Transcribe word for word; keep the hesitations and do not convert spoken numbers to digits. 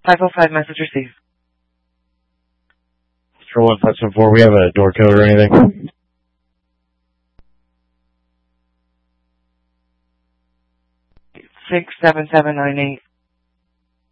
five oh five, message received. Control one five seven four, we have a door code or anything? six seven seven nine eight.